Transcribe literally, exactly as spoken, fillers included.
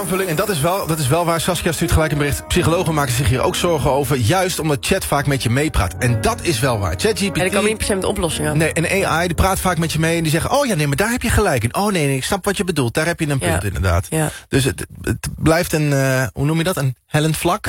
aanvulling. En dat is, wel, dat is wel waar. Saskia stuurt gelijk een bericht. Psychologen maken zich hier ook zorgen over. Juist omdat chat vaak met je meepraat. En dat is wel waar. ChatGPT... En ik kan niet per se met oplossingen. Nee, en A I die praat vaak met je mee. En die zeggen, oh ja, nee, maar daar heb je gelijk in. Oh nee, nee, ik snap wat je bedoelt. Daar heb je een punt, ja. inderdaad. Ja. Dus het, het blijft een, uh, hoe noem je dat? Een hellend vlak.